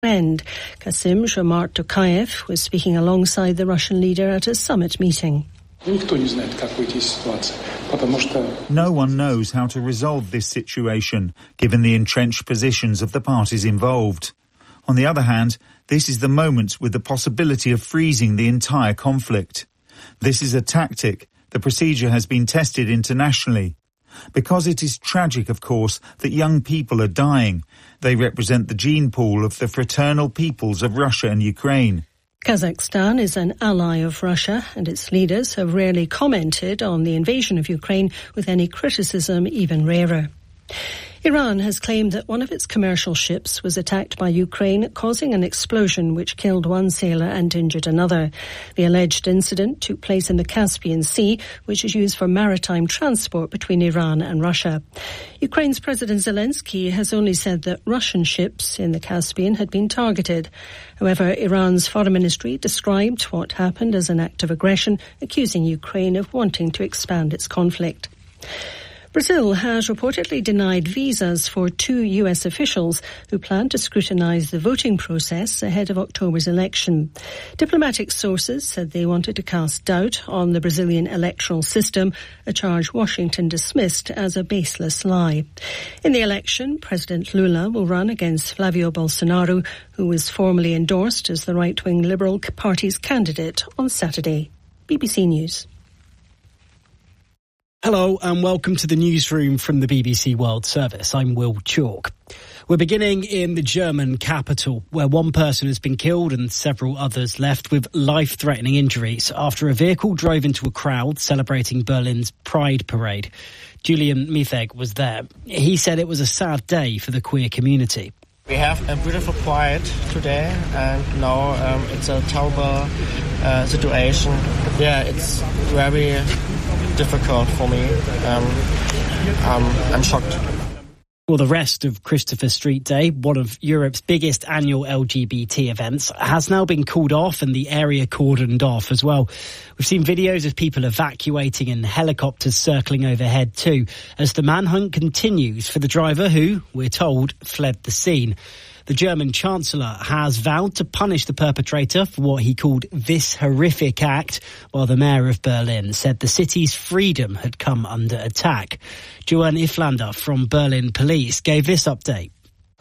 end. Kassym-Jomart Tokayev was speaking alongside the Russian leader at a summit meeting. No one knows how to resolve this situation, given the entrenched positions of the parties involved. On the other hand, this is the moment with the possibility of freezing the entire conflict. This is a tactic. The procedure has been tested internationally. Because it is tragic, of course, that young people are dying. They represent the gene pool of the fraternal peoples of Russia and Ukraine. Kazakhstan is an ally of Russia, and its leaders have rarely commented on the invasion of Ukraine, with any criticism even rarer. Iran has claimed that one of its commercial ships was attacked by Ukraine, causing an explosion which killed one sailor and injured another. The alleged incident took place in the Caspian Sea, which is used for maritime transport between Iran and Russia. Ukraine's President Zelensky has only said that Russian ships in the Caspian had been targeted. However, Iran's foreign ministry described what happened as an act of aggression, accusing Ukraine of wanting to expand its conflict. Brazil has reportedly denied visas for 2 U.S. officials who plan to scrutinise the voting process ahead of October's election. Diplomatic sources said they wanted to cast doubt on the Brazilian electoral system, a charge Washington dismissed as a baseless lie. In the election, President Lula will run against Flavio Bolsonaro, who was formally endorsed as the right-wing Liberal Party's candidate on Saturday. BBC News. Hello and welcome to the newsroom from the BBC World Service. I'm Will Chalk. We're beginning in the German capital, where one person has been killed and several others left with life-threatening injuries after a vehicle drove into a crowd celebrating Berlin's Pride Parade. Julian Mitheg was there. He said it was a sad day for the queer community. We have a beautiful pride today, and now it's a terrible situation. Yeah, it's very difficult for me. I'm shocked. Well, the rest of Christopher Street Day, one of Europe's biggest annual LGBT events, has now been called off and the area cordoned off as well. We've seen videos of people evacuating and helicopters circling overhead too, as the manhunt continues for the driver who, we're told, fled the scene. The German Chancellor has vowed to punish the perpetrator for what he called this horrific act, while the mayor of Berlin said the city's freedom had come under attack. Johan Iflander from Berlin Police gave this update.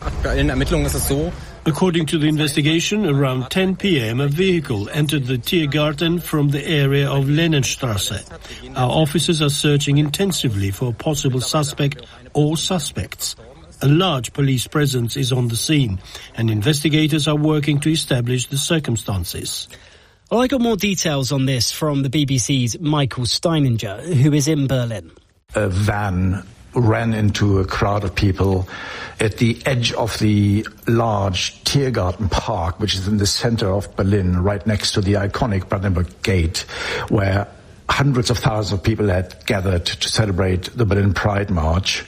According to the investigation, around 10 p.m. a vehicle entered the Tiergarten from the area of Lennenstrasse. Our officers are searching intensively for a possible suspect or suspects. A large police presence is on the scene, and investigators are working to establish the circumstances. Well, I got more details on this from the BBC's Michael Steininger, who is in Berlin. A van ran into a crowd of people at the edge of the large Tiergarten Park, which is in the center of Berlin, right next to the iconic Brandenburg Gate, where hundreds of thousands of people had gathered to celebrate the Berlin Pride March.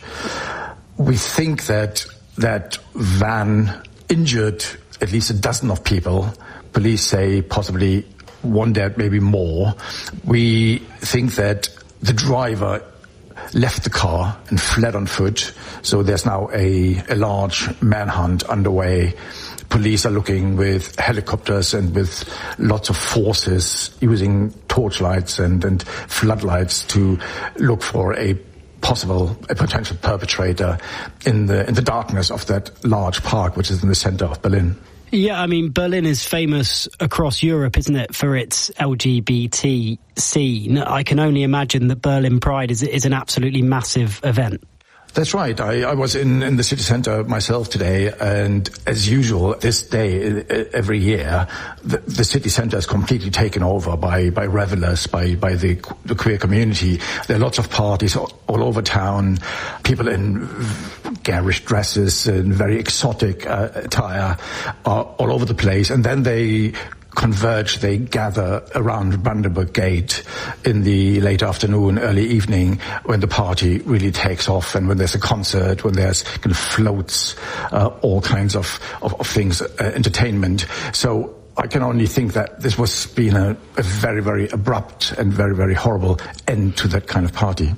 We think that that van injured at least a dozen of people. Police say possibly one dead, maybe more. We think that the driver left the car and fled on foot. So there's now a large manhunt underway. Police are looking with helicopters and with lots of forces using torchlights and floodlights to look for a potential perpetrator in the darkness of that large park, which is in the center of Berlin. Yeah, I mean, Berlin is famous across Europe, isn't it, for its LGBT scene? I can only imagine that Berlin Pride is an absolutely massive event. That's right. I was in the city centre myself today, and as usual, this day, every year, the city centre is completely taken over by revelers, by the queer community. There are lots of parties all over town, people in garish dresses and very exotic attire are all over the place, and then they converge, they gather around Brandenburg Gate in the late afternoon, early evening, when the party really takes off, and when there's a concert, when there's kind of floats, all kinds of things, entertainment. So I can only think that this was been a very, very abrupt and very, very horrible end to that kind of party.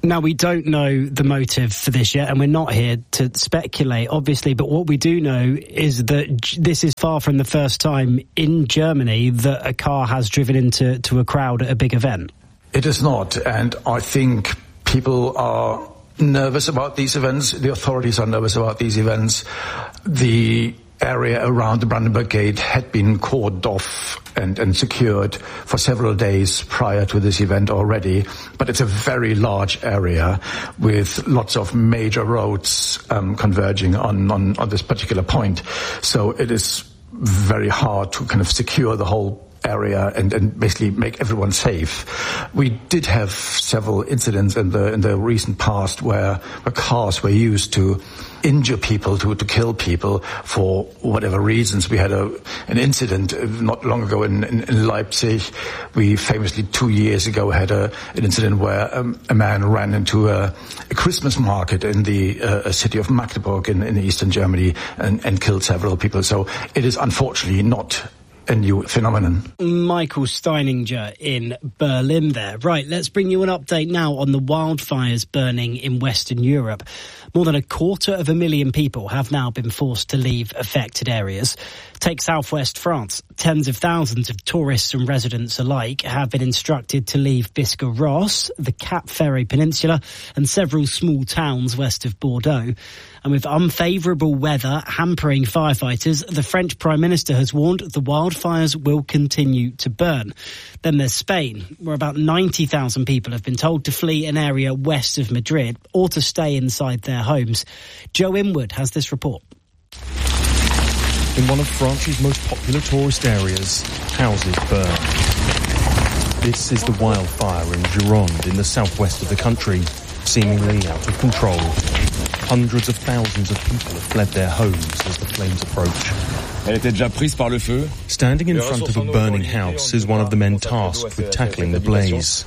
Now, we don't know the motive for this yet, and we're not here to speculate, obviously, but what we do know is that this is far from the first time in Germany that a car has driven into a crowd at a big event. It is not, and I think people are nervous about these events. The authorities are nervous about these events. The area around the Brandenburg Gate had been cordoned off and secured for several days prior to this event already, but it's a very large area with lots of major roads converging on this particular point. So it is very hard to kind of secure the whole area and basically make everyone safe. We did have several incidents in the recent past where cars were used to injure people, to kill people for whatever reasons. We had an incident not long ago in Leipzig. We famously 2 years ago had an incident where a man ran into a Christmas market in the city of Magdeburg in eastern Germany and killed several people. So it is unfortunately not a new phenomenon. Michael Steininger in Berlin there. Right, let's bring you an update now on the wildfires burning in Western Europe. More than 250,000 people have now been forced to leave affected areas. Take southwest France. Tens of thousands of tourists and residents alike have been instructed to leave Biscarrosse, the Cap Ferret Peninsula, and several small towns west of Bordeaux. And with unfavourable weather hampering firefighters, the French Prime Minister has warned the wildfires will continue to burn. Then there's Spain, where about 90,000 people have been told to flee an area west of Madrid or to stay inside their homes. Joe Inwood has this report. In one of France's most popular tourist areas, houses burn. This is the wildfire in Gironde in the southwest of the country, seemingly out of control. Hundreds of thousands of people have fled their homes as the flames approach. Standing in front of a burning house is one of the men tasked with tackling the blaze.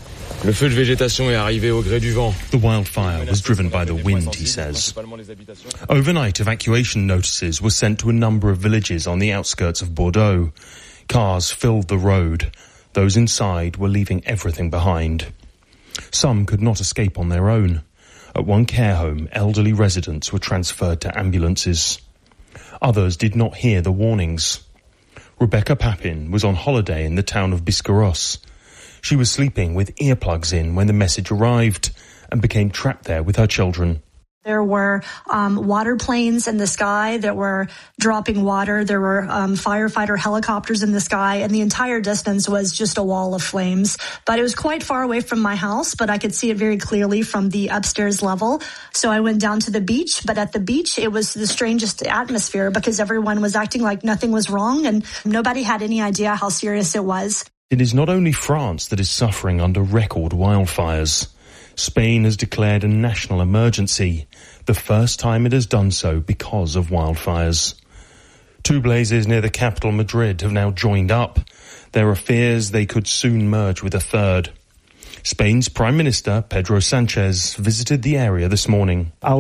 The wildfire was driven by the wind, he says. Overnight, evacuation notices were sent to a number of villages on the outskirts of Bordeaux. Cars filled the road. Those inside were leaving everything behind. Some could not escape on their own. At one care home, elderly residents were transferred to ambulances. Others did not hear the warnings. Rebecca Papin was on holiday in the town of Biscarrosse. She was sleeping with earplugs in when the message arrived and became trapped there with her children. There were water planes in the sky that were dropping water. There were firefighter helicopters in the sky, and the entire distance was just a wall of flames. But it was quite far away from my house, but I could see it very clearly from the upstairs level. So I went down to the beach, but at the beach, it was the strangest atmosphere because everyone was acting like nothing was wrong, and nobody had any idea how serious it was. It is not only France that is suffering under record wildfires. Spain has declared a national emergency, the first time it has done so because of wildfires. Two blazes near the capital, Madrid, have now joined up. There are fears they could soon merge with a third. Spain's Prime Minister, Pedro Sanchez, visited the area this morning. Right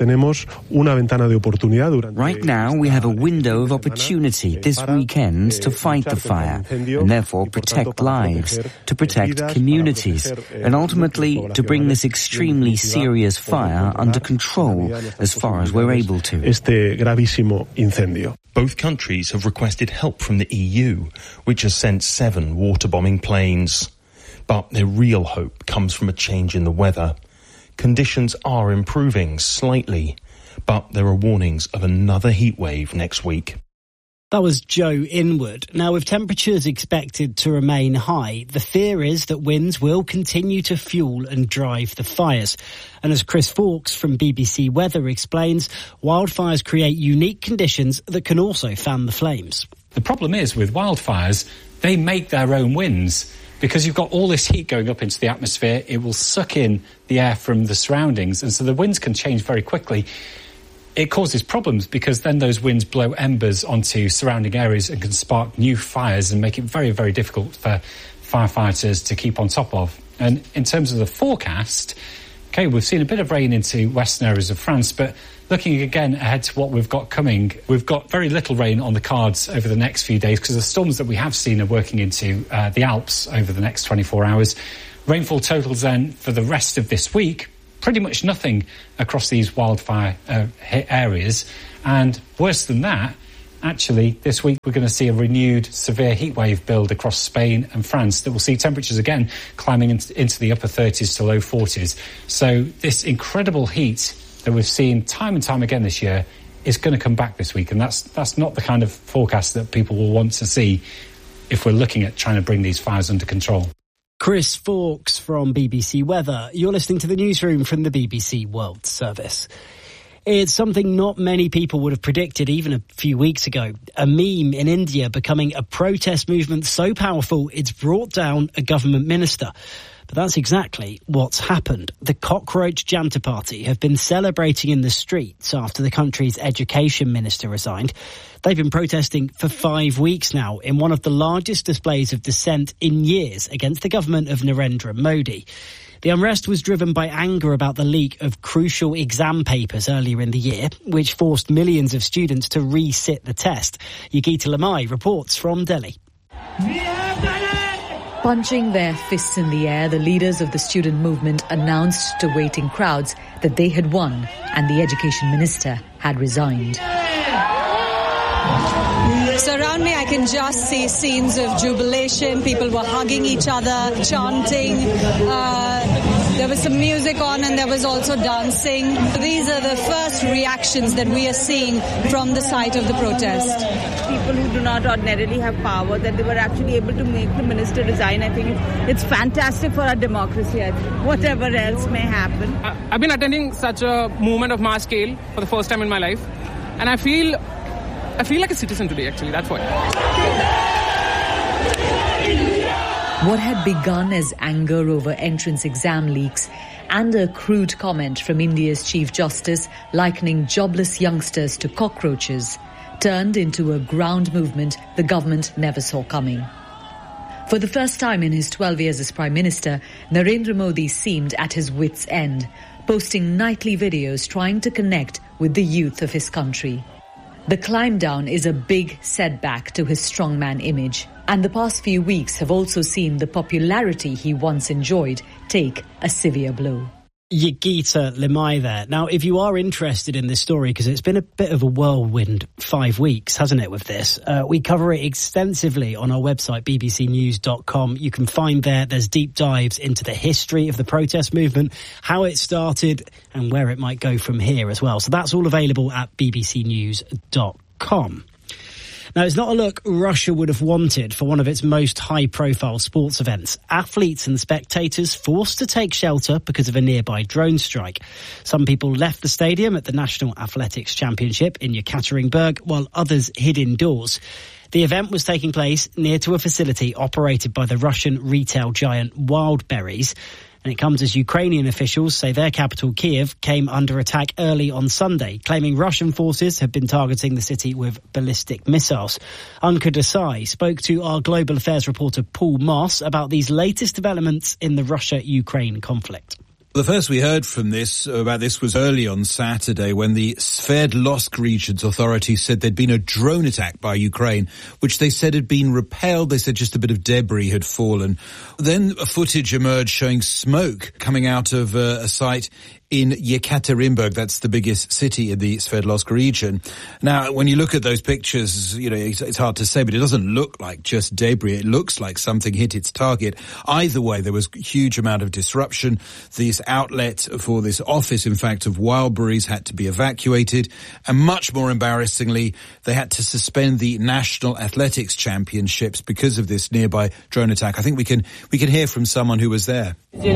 now, we have a window of opportunity this weekend to fight the fire and therefore protect lives, to protect communities, and ultimately to bring this extremely serious fire under control as far as we're able to. Both countries have requested help from the EU, which has sent 7 water-bombing planes. But their real hope comes from a change in the weather. Conditions are improving slightly, but there are warnings of another heat wave next week. That was Joe Inwood. Now, with temperatures expected to remain high, the fear is that winds will continue to fuel and drive the fires. And as Chris Fawkes from BBC Weather explains, wildfires create unique conditions that can also fan the flames. The problem is with wildfires, they make their own winds. Because you've got all this heat going up into the atmosphere, it will suck in the air from the surroundings, and so the winds can change very quickly. It causes problems because then those winds blow embers onto surrounding areas and can spark new fires and make it very, very difficult for firefighters to keep on top of. And in terms of the forecast, okay, we've seen a bit of rain into western areas of France, but looking again ahead to what we've got coming, we've got very little rain on the cards over the next few days because the storms that we have seen are working into the Alps over the next 24 hours. Rainfall totals then for the rest of this week pretty much nothing across these wildfire areas. And worse than that, actually, this week we're going to see a renewed severe heatwave build across Spain and France that will see temperatures again climbing into the upper 30s to low 40s. So this incredible heat that we've seen time and time again this year is going to come back this week, and that's not the kind of forecast that people will want to see if we're looking at trying to bring these fires under control. Chris Fawkes from BBC Weather. You're listening to the newsroom from the BBC World Service. It's something not many people would have predicted even a few weeks ago. A meme in India becoming a protest movement so powerful it's brought down a government minister. But that's exactly what's happened. The Cockroach Janta Party have been celebrating in the streets after the country's education minister resigned. They've been protesting for 5 weeks now in one of the largest displays of dissent in years against the government of Narendra Modi. The unrest was driven by anger about the leak of crucial exam papers earlier in the year, which forced millions of students to re-sit the test. Yogita Lamai reports from Delhi. Punching their fists in the air, the leaders of the student movement announced to waiting crowds that they had won and the education minister had resigned. So around me I can just see scenes of jubilation. People were hugging each other, chanting. There was some music on and there was also dancing. These are the first reactions that we are seeing from the site of the protest. People who do not ordinarily have power, that they were actually able to make the minister resign. I think it's fantastic for our democracy, I think, whatever else may happen. I've been attending such a movement of mass scale for the first time in my life, and I feel like a citizen today, actually, that's why. What had begun as anger over entrance exam leaks and a crude comment from India's Chief Justice likening jobless youngsters to cockroaches turned into a ground movement the government never saw coming. For the first time in his 12 years as Prime Minister, Narendra Modi seemed at his wits' end, posting nightly videos trying to connect with the youth of his country. The climb down is a big setback to his strongman image, and the past few weeks have also seen the popularity he once enjoyed take a severe blow. Yogita Lamai there. Now, if you are interested in this story, because it's been a bit of a whirlwind 5 weeks, hasn't it, with this? We cover it extensively on our website, bbcnews.com. You can find there's deep dives into the history of the protest movement, how it started, and where it might go from here as well. So that's all available at bbcnews.com. Now, it's not a look Russia would have wanted for one of its most high-profile sports events. Athletes and spectators forced to take shelter because of a nearby drone strike. Some people left the stadium at the National Athletics Championship in Yekaterinburg, while others hid indoors. The event was taking place near to a facility operated by the Russian retail giant Wildberries. And it comes as Ukrainian officials say their capital, Kiev, came under attack early on Sunday, claiming Russian forces had been targeting the city with ballistic missiles. Anka Desai spoke to our global affairs reporter Paul Moss about these latest developments in the Russia-Ukraine conflict. The first we heard about this was early on Saturday when the Sverdlovsk region's authorities said there'd been a drone attack by Ukraine, which they said had been repelled. They said just a bit of debris had fallen. Then footage emerged showing smoke coming out of a site in Yekaterinburg. That's the biggest city in the Sverdlovsk region. Now, when you look at those pictures, it's hard to say, but it doesn't look like just debris. It looks like something hit its target. Either way, there was a huge amount of disruption. This outlet for this office, in fact, of Wildberries had to be evacuated. And much more embarrassingly, they had to suspend the National Athletics Championships because of this nearby drone attack. I think we can hear from someone who was there.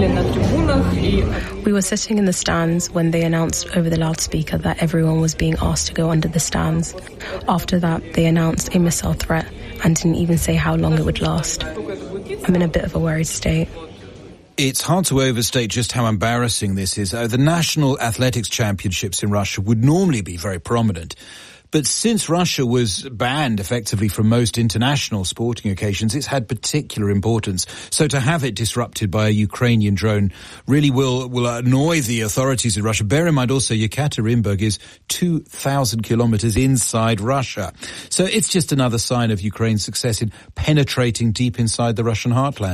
We were sitting in the stands when they announced over the loudspeaker that everyone was being asked to go under the stands. After that, they announced a missile threat and didn't even say how long it would last. I'm in a bit of a worried state. It's hard to overstate just how embarrassing this is. The National Athletics Championships in Russia would normally be very prominent. But since Russia was banned effectively from most international sporting occasions, it's had particular importance. So to have it disrupted by a Ukrainian drone really will annoy the authorities in Russia. Bear in mind also Yekaterinburg is 2,000 kilometers inside Russia. So it's just another sign of Ukraine's success in penetrating deep inside the Russian heartland.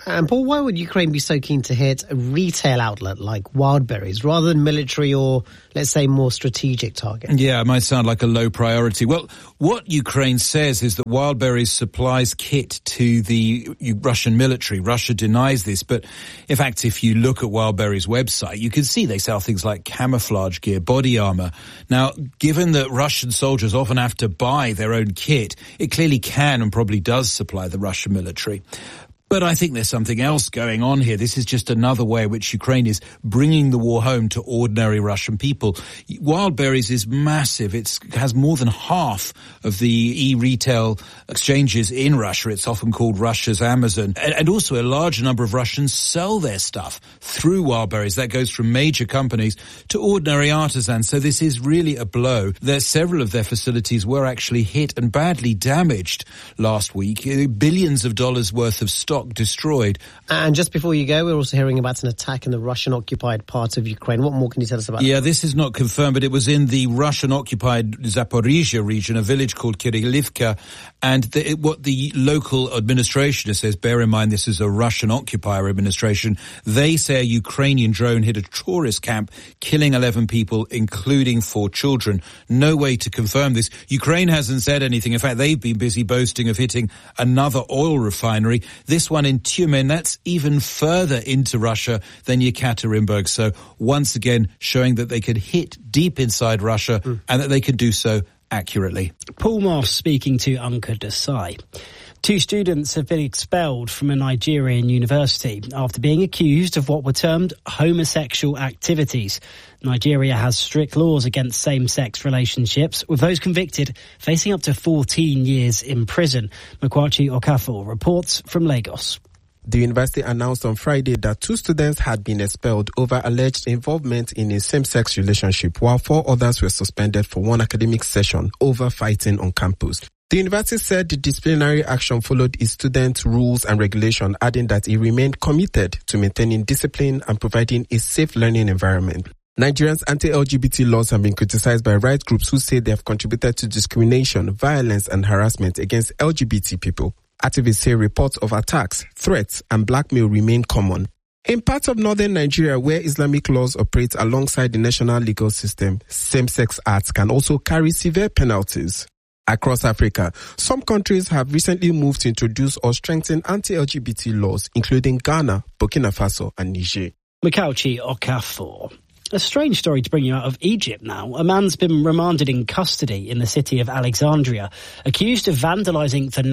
And Paul, why would Ukraine be so keen to hit a retail outlet like Wildberries rather than military or, let's say, more strategic target? Yeah, it might sound like a low priority. Well, what Ukraine says is that Wildberries supplies kit to the Russian military. Russia denies this, but in fact, if you look at Wildberries' website, you can see they sell things like camouflage gear, body armor. Now, given that Russian soldiers often have to buy their own kit, it clearly can and probably does supply the Russian military. But I think there's something else going on here. This is just another way in which Ukraine is bringing the war home to ordinary Russian people. Wildberries is massive. It has more than half of the e-retail exchanges in Russia. It's often called Russia's Amazon. And also a large number of Russians sell their stuff through Wildberries. That goes from major companies to ordinary artisans. So this is really a blow. Several of their facilities were actually hit and badly damaged last week. Billions of dollars worth of stock destroyed. And just before you go, we're also hearing about an attack in the Russian-occupied part of Ukraine. What more can you tell us about that? Yeah, this is not confirmed, but it was in the Russian-occupied Zaporizhia region, a village called Kirilivka, and what the local administration says, bear in mind this is a Russian occupier administration, they say a Ukrainian drone hit a tourist camp, killing 11 people, including 4 children. No way to confirm this. Ukraine hasn't said anything. In fact, they've been busy boasting of hitting another oil refinery. This one in Tyumen, that's even further into Russia than Yekaterinburg. So once again, showing that they could hit deep inside Russia and that they could do so accurately. Paul Moss speaking to Anka Desai. 2 students have been expelled from a Nigerian university after being accused of what were termed homosexual activities. Nigeria has strict laws against same-sex relationships, with those convicted facing up to 14 years in prison. Makwachi Okafor reports from Lagos. The university announced on Friday that 2 students had been expelled over alleged involvement in a same-sex relationship, while 4 others were suspended for 1 academic session over fighting on campus. The university said the disciplinary action followed its student rules and regulation, adding that it remained committed to maintaining discipline and providing a safe learning environment. Nigeria's anti-LGBT laws have been criticized by rights groups who say they have contributed to discrimination, violence and harassment against LGBT people. Activists say reports of attacks, threats and blackmail remain common. In parts of northern Nigeria where Islamic laws operate alongside the national legal system, same-sex acts can also carry severe penalties. Across Africa, some countries have recently moved to introduce or strengthen anti-LGBT laws, including Ghana, Burkina Faso and Niger. Makauchi Okafor. A strange story to bring you out of Egypt now. A man's been remanded in custody in the city of Alexandria, accused of vandalising the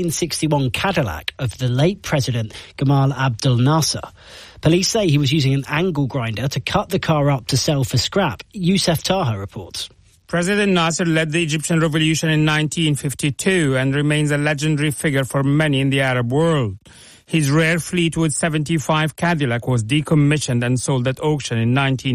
1961 Cadillac of the late President Gamal Abdel Nasser. Police say he was using an angle grinder to cut the car up to sell for scrap. Youssef Taha reports. President Nasser led the Egyptian revolution in 1952 and remains a legendary figure for many in the Arab world. His rare Fleetwood 75 Cadillac was decommissioned and sold at auction in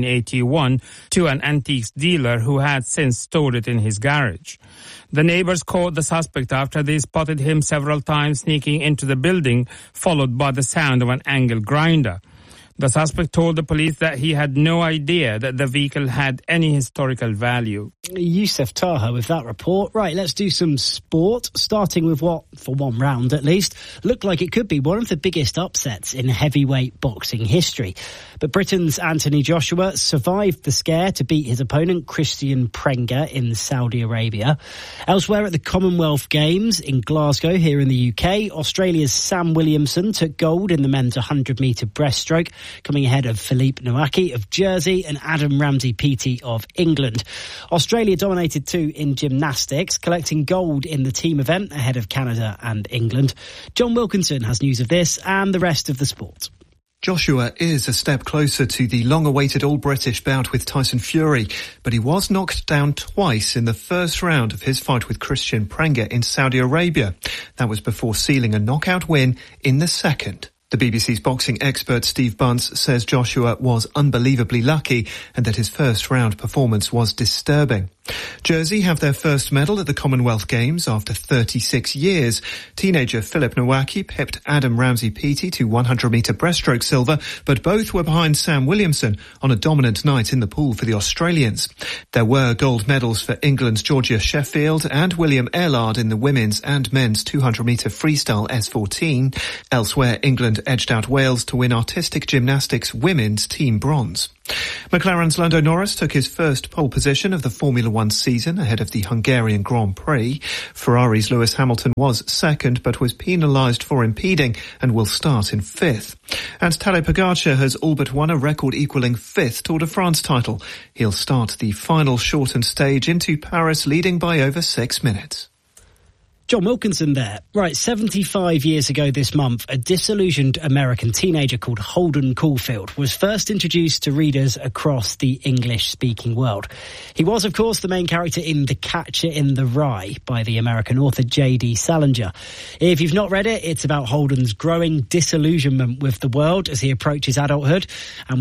1981 to an antiques dealer who had since stored it in his garage. The neighbors caught the suspect after they spotted him several times sneaking into the building, followed by the sound of an angle grinder. The suspect told the police that he had no idea that the vehicle had any historical value. Youssef Taha with that report. Right, let's do some sport, starting with what, for one round at least, looked like it could be one of the biggest upsets in heavyweight boxing history. But Britain's Anthony Joshua survived the scare to beat his opponent Christian Prengeh in Saudi Arabia. Elsewhere at the Commonwealth Games in Glasgow here in the UK, Australia's Sam Williamson took gold in the men's 100-metre breaststroke, coming ahead of Philippe Nowacki of Jersey and Adam Ramsey-Peaty of England. Australia dominated too in gymnastics, collecting gold in the team event ahead of Canada and England. John Wilkinson has news of this and the rest of the sport. Joshua is a step closer to the long-awaited all-British bout with Tyson Fury, but he was knocked down twice in the first round of his fight with Christian Prengeh in Saudi Arabia. That was before sealing a knockout win in the second. The BBC's boxing expert Steve Bunce says Joshua was unbelievably lucky and that his first round performance was disturbing. Jersey have their first medal at the Commonwealth Games after 36 years. Teenager Philip Nowacki pipped Adam Ramsey-Peaty to 100-metre breaststroke silver, but both were behind Sam Williamson on a dominant night in the pool for the Australians. There were gold medals for England's Georgia Sheffield and William Airlard in the women's and men's 200-metre freestyle S14. Elsewhere, England edged out Wales to win artistic gymnastics women's team bronze. McLaren's Lando Norris took his first pole position of the Formula One season ahead of the Hungarian Grand Prix. Ferrari's Lewis Hamilton was second but was penalised for impeding and will start in fifth. And Tadej Pogačar has all but won a record-equalling fifth Tour de France title. He'll start the final shortened stage into Paris leading by over 6 minutes. John Wilkinson there. Right, 75 years ago this month, a disillusioned American teenager called Holden Caulfield was first introduced to readers across the English-speaking world. He was, of course, the main character in The Catcher in the Rye by the American author J.D. Salinger. If you've not read it, it's about Holden's growing disillusionment with the world as he approaches adulthood and